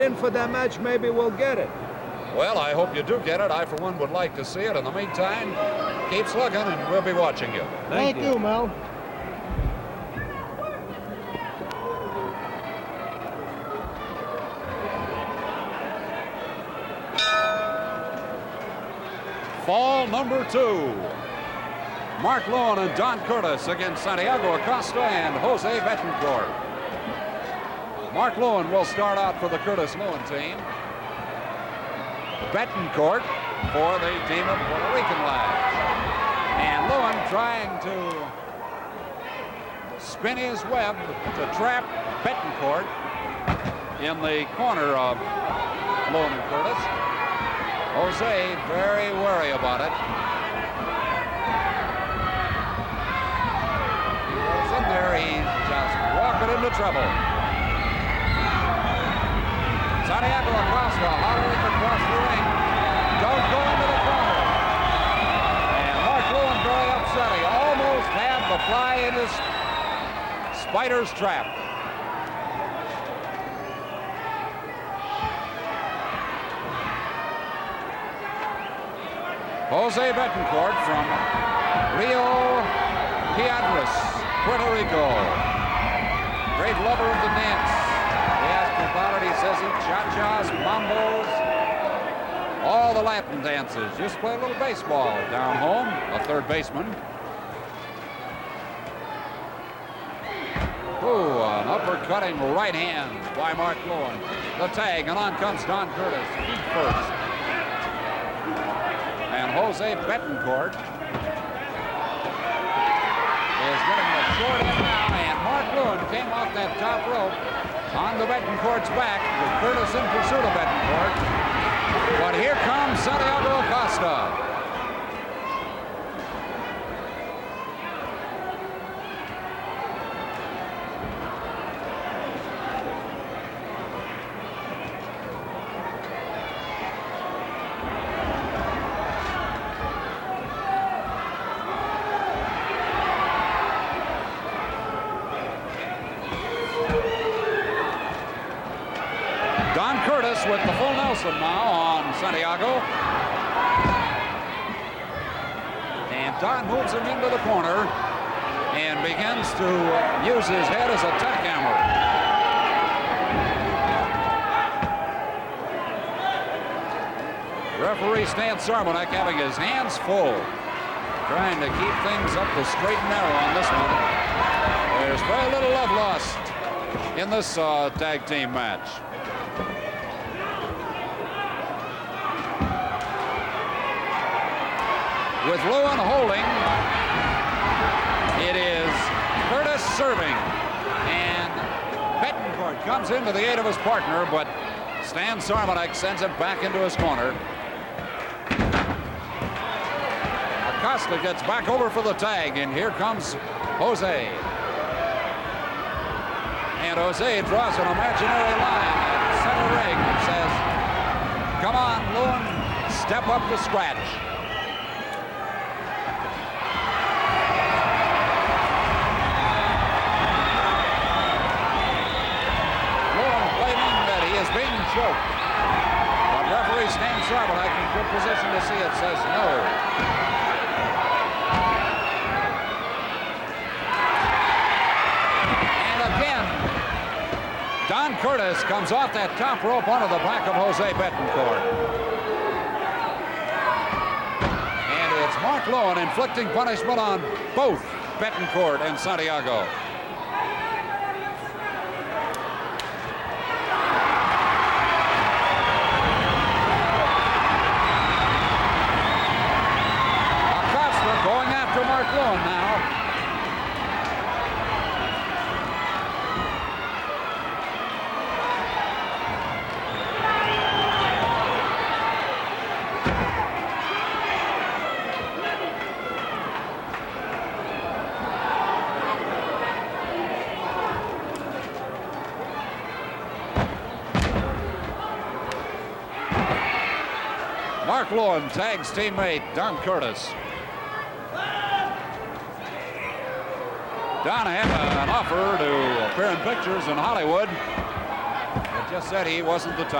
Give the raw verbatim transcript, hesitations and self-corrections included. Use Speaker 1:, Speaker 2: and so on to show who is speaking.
Speaker 1: in for that match, maybe we'll get it.
Speaker 2: Well, I hope you do get it. I, for one, would like to see it. In the meantime, keep slugging, and we'll be watching you.
Speaker 1: Thank,
Speaker 3: Thank you, Mel.
Speaker 2: Fall number two. Mark Loewen and Don Curtis against Santiago Acosta and Jose Betancourt. Mark Loewen will start out for the Curtis Loewen team. Betancourt for the team of Puerto Rican lads. And Loewen trying to spin his web to trap Betancourt in the corner of Loewen and Curtis. Jose very wary about it. He goes in there, he's just walking into trouble. Santiago Acosta hollering across the ring. Don't go into the corner. And Mark Loewen very upset. He almost had the fly in his spider's trap. Jose Betancourt from Rio Piedras, Puerto Rico. Great lover of the dance. He has about it. He says he cha-chas, mambos, all the Latin dances. Just play a little baseball down home, a third baseman. Ooh, an uppercutting right hand by Mark Loewen. The tag, and on comes Don Curtis, feet first. And Jose Betancourt is getting the short end now, and Mark Loewen came off that top rope on the Betancourt's back with Curtis in pursuit of Betancourt. But here comes Santiago Acosta. With the full Nelson now on Santiago. And Don moves him into the corner and begins to use his head as a tack hammer. Referee Stan Sarmanek having his hands full, trying to keep things up the straight and narrow on this one. There's very little love lost in this uh, tag team match. With Loewen holding, it is Curtis serving, and Betancourt comes into the aid of his partner, but Stan Sarmanek sends him back into his corner. Acosta gets back over for the tag, and here comes Jose. And Jose draws an imaginary line at center ring and says, "Come on, Loewen, step up to scratch." Being choked, but referee Stan Sarmanek in good position to see it says no. And again, Don Curtis comes off that top rope onto the back of Jose Betancourt. And it's Mark Loewen inflicting punishment on both Betancourt and Santiago. Mark Loewen now. Mark Loewen tags teammate Don Curtis. Don had an offer to appear in pictures in Hollywood. But just said he wasn't the type.